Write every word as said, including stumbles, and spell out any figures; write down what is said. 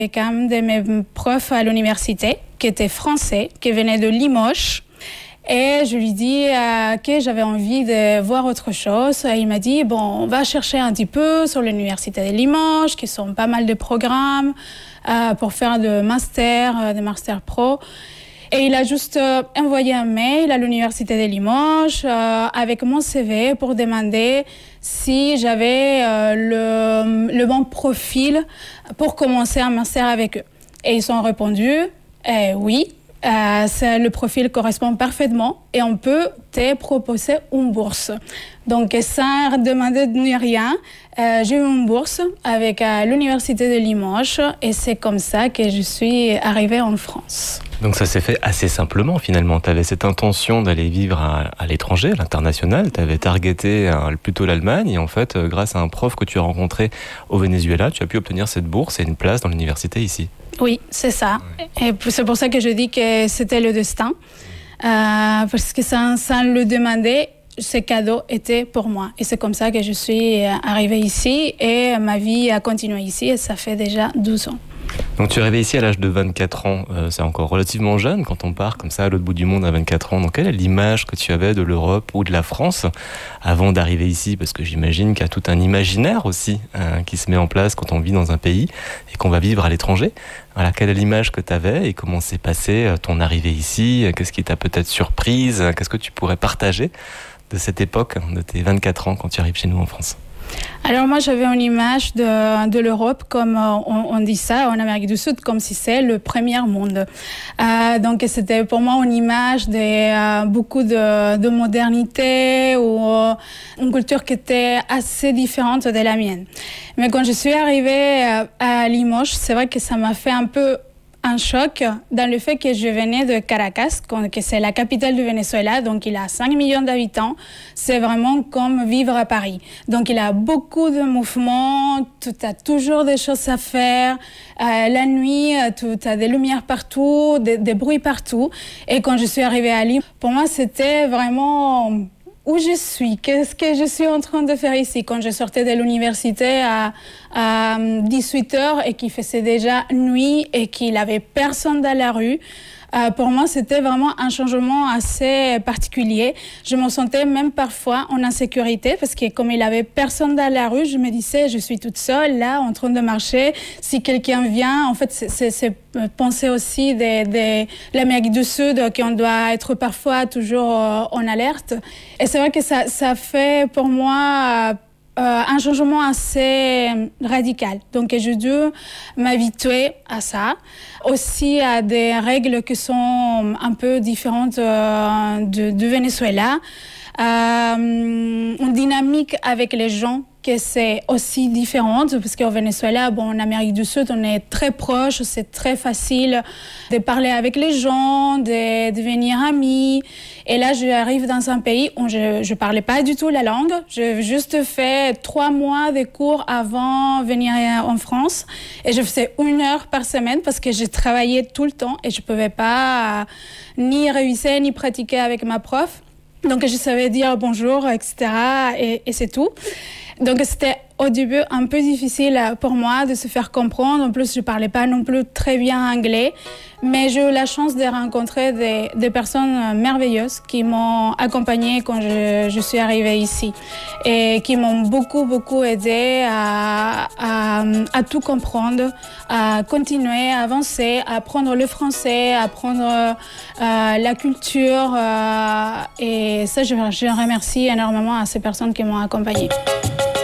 Avec un de mes profs à l'université, qui était français, qui venait de Limoges. Et je lui dis euh, que j'avais envie de voir autre chose. Et il m'a dit, bon, on va chercher un petit peu sur l'université de Limoges, qui sont pas mal de programmes euh, pour faire de master, euh, de master pro. Et il a juste euh, envoyé un mail à l'université de Limoges euh, avec mon C V pour demander si j'avais euh, le, le bon profil pour commencer un master avec eux. Et ils ont répondu eh, oui. Euh, c'est, le profil correspond parfaitement et on peut te proposer une bourse. Donc, sans demander ni rien, euh, j'ai eu une bourse avec euh, l'université de Limoges et c'est comme ça que je suis arrivée en France. Donc ça s'est fait assez simplement finalement. Tu avais cette intention d'aller vivre à, à l'étranger, à l'international. Tu avais targeté euh, plutôt l'Allemagne et en fait, euh, grâce à un prof que tu as rencontré au Venezuela, tu as pu obtenir cette bourse et une place dans l'université ici. Oui, c'est ça. Ouais. Et c'est pour ça que je dis que c'était le destin. Euh, parce que sans, sans le demander, ce cadeau était pour moi. Et c'est comme ça que je suis arrivée ici et ma vie a continué ici et ça fait déjà douze ans. Donc tu es arrivé ici à l'âge de vingt-quatre ans, euh, c'est encore relativement jeune quand on part comme ça à l'autre bout du monde à vingt-quatre ans. Donc quelle est l'image que tu avais de l'Europe ou de la France avant d'arriver ici? Parce que j'imagine qu'il y a tout un imaginaire aussi euh, qui se met en place quand on vit dans un pays et qu'on va vivre à l'étranger. Voilà, quelle est l'image que tu avais et comment s'est passée ton arrivée ici? Qu'est-ce qui t'a peut-être surprise? Qu'est-ce que tu pourrais partager de cette époque, de tes vingt-quatre ans quand tu arrives chez nous en France? Alors moi, j'avais une image de, de l'Europe, comme on, on dit ça en Amérique du Sud, comme si c'est le premier monde. Euh, donc c'était pour moi une image de euh, beaucoup de, de modernité ou euh, une culture qui était assez différente de la mienne. Mais quand je suis arrivée à, à Limoges, c'est vrai que ça m'a fait un peu un choc dans le fait que je venais de Caracas, que c'est la capitale du Venezuela, donc il a cinq millions d'habitants. C'est vraiment comme vivre à Paris. Donc il a beaucoup de mouvements, tu as toujours des choses à faire. Euh, la nuit, tu as des lumières partout, des, des bruits partout. Et quand je suis arrivée à Lima, pour moi, c'était vraiment où je suis, qu'est-ce que je suis en train de faire ici. Quand je sortais de l'université à, à dix-huit heures et qu'il faisait déjà nuit et qu'il n'y avait personne dans la rue, euh, pour moi, c'était vraiment un changement assez particulier. Je me sentais même parfois en insécurité parce que comme il n'y avait personne dans la rue, je me disais, je suis toute seule là, en train de marcher. Si quelqu'un vient, en fait, c'est, c'est, c'est penser aussi de, de l'Amérique du Sud qu'on doit être parfois toujours euh, en alerte. Et c'est vrai que ça, ça fait pour moi Euh, un changement assez radical. Donc, j'ai dû m'habituer à ça. Aussi à des règles qui sont un peu différentes euh, de, du Venezuela. Euh, une dynamique avec les gens que c'est aussi différente parce qu'au Venezuela, bon, en Amérique du Sud, on est très proche, c'est très facile de parler avec les gens, de devenir amis. Et là, j'arrive dans un pays où je ne parlais pas du tout la langue. J'ai juste fait trois mois de cours avant de venir en France. Et je faisais une heure par semaine parce que je travaillais tout le temps et je ne pouvais pas ni réviser ni pratiquer avec ma prof. Donc, je savais dire bonjour, et cetera. Et, et c'est tout. Donc, c'était au début un peu difficile pour moi de se faire comprendre. En plus, je ne parlais pas non plus très bien anglais. Mais j'ai eu la chance de rencontrer des, des personnes merveilleuses qui m'ont accompagnée quand je, je suis arrivée ici. Et qui m'ont beaucoup, beaucoup aidée à, à, à tout comprendre, à continuer, à avancer, à apprendre le français, à apprendre euh, la culture. Euh, et ça, je, je remercie énormément à ces personnes qui m'ont accompagnée.